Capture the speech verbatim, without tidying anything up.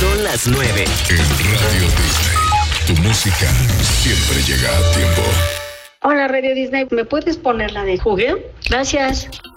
Son las nueve. En Radio Disney, tu música siempre llega a tiempo. Hola Radio Disney, ¿me puedes poner la de jugueo? Gracias.